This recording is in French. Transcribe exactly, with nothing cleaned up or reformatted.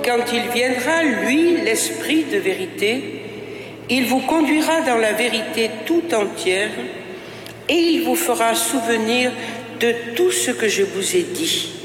quand il viendra, lui, l'Esprit de vérité, il vous conduira dans la vérité tout entière et il vous fera souvenir de tout ce que je vous ai dit.